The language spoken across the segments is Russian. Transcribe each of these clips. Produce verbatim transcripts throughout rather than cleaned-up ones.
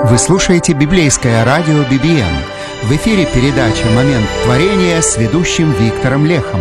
Вы слушаете библейское радио би би эн. В эфире передача «Момент творения» с ведущим Виктором Лехом.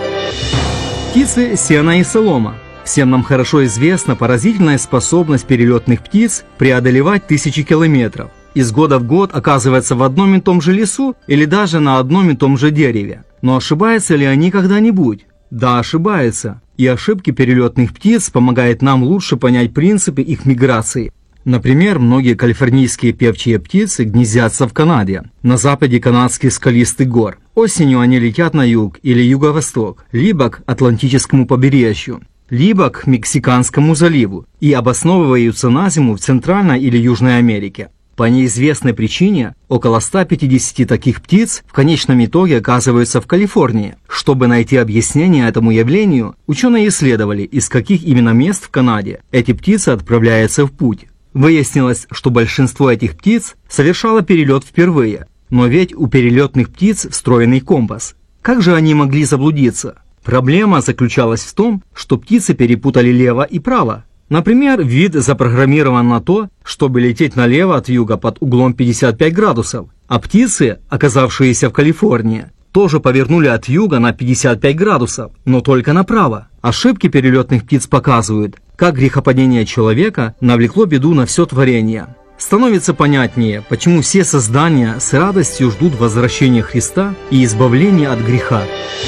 Птицы сена и солома. Всем нам хорошо известна поразительная способность перелетных птиц преодолевать тысячи километров. Из года в год оказывается в одном и том же лесу или даже на одном и том же дереве. Но ошибаются ли они когда-нибудь? Да, ошибаются. И ошибки перелетных птиц помогают нам лучше понять принципы их миграции. Например, многие калифорнийские певчие птицы гнездятся в Канаде, на западе канадских скалистых гор. Осенью они летят на юг или юго-восток, либо к Атлантическому побережью, либо к Мексиканскому заливу и обосновываются на зиму в Центральной или Южной Америке. По неизвестной причине около ста пятидесяти таких птиц в конечном итоге оказываются в Калифорнии. Чтобы найти объяснение этому явлению, ученые исследовали, из каких именно мест в Канаде эти птицы отправляются в путь. Выяснилось, что большинство этих птиц совершало перелет впервые, но ведь у перелетных птиц встроенный компас. Как же они могли заблудиться? Проблема заключалась в том, что птицы перепутали лево и право. Например, вид запрограммирован на то, чтобы лететь налево от юга под углом пятьдесят пять градусов, а птицы, оказавшиеся в Калифорнии, тоже повернули от юга на пятьдесят пять градусов, но только направо. Ошибки перелетных птиц показывают, как грехопадение человека навлекло беду на все творение. Становится понятнее, почему все создания с радостью ждут возвращения Христа и избавления от греха.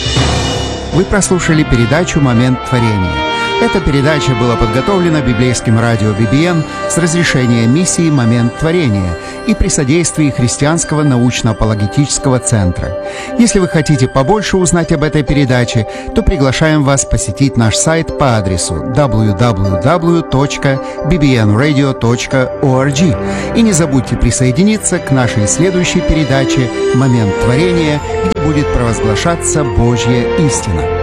Вы прослушали передачу «Момент творения». Эта передача была подготовлена библейским радио би би эн с разрешения миссии «Момент творения» и при содействии Христианского научно-апологетического центра. Если вы хотите побольше узнать об этой передаче, то приглашаем вас посетить наш сайт по адресу дабл ю дабл ю дабл ю точка би би эн радио точка орг. И не забудьте присоединиться к нашей следующей передаче «Момент творения», где будет провозглашаться Божья истина.